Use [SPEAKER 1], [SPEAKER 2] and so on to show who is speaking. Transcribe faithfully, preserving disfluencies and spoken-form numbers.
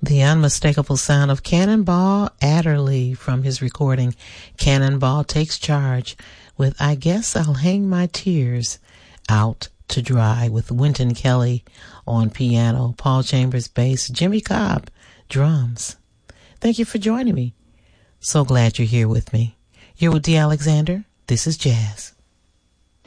[SPEAKER 1] The unmistakable sound of Cannonball Adderley from his recording Cannonball Takes Charge with I Guess I'll Hang My Tears Out to Dry with Wynton Kelly on piano, Paul Chambers bass, Jimmy Cobb drums. Thank you for joining me. So glad you're here with me. You're with D. Alexander. This is Jazz.